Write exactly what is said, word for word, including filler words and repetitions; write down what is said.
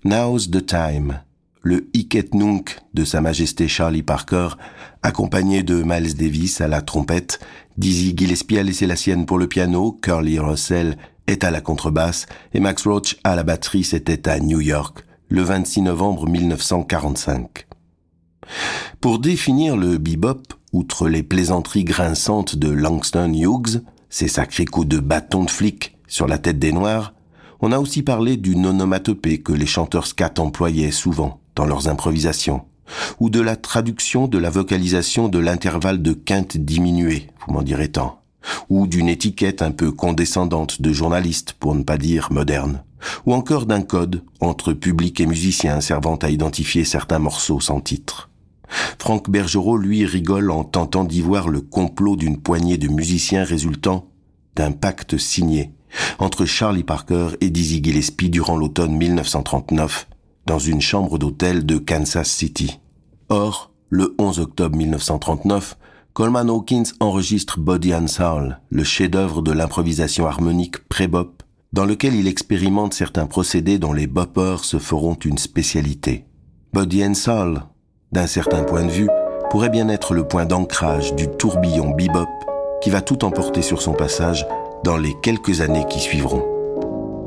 Now's the Time, le Hic et Nunc de Sa Majesté Charlie Parker, accompagné de Miles Davis à la trompette, Dizzy Gillespie a laissé la sienne pour le piano, Curly Russell est à la contrebasse et Max Roach à la batterie. C'était à New York, le vingt-six novembre mille neuf cent quarante-cinq. Pour définir le bebop, outre les plaisanteries grinçantes de Langston Hughes, ses sacrés coups de bâton de flic sur la tête des Noirs, on a aussi parlé d'une onomatopée que les chanteurs scat employaient souvent dans leurs improvisations, ou de la traduction de la vocalisation de l'intervalle de quinte diminué, vous m'en direz tant, ou d'une étiquette un peu condescendante de journaliste, pour ne pas dire moderne, ou encore d'un code entre public et musiciens servant à identifier certains morceaux sans titre. Franck Bergerot, lui, rigole en tentant d'y voir le complot d'une poignée de musiciens résultant d'un pacte signé entre Charlie Parker et Dizzy Gillespie durant l'automne mille neuf cent trente-neuf dans une chambre d'hôtel de Kansas City. Or, le onze octobre mille neuf cent trente-neuf, Coleman Hawkins enregistre Body and Soul, le chef-d'œuvre de l'improvisation harmonique pré-bop, dans lequel il expérimente certains procédés dont les boppers se feront une spécialité. Body and Soul, d'un certain point de vue, pourrait bien être le point d'ancrage du tourbillon bebop qui va tout emporter sur son passage dans les quelques années qui suivront.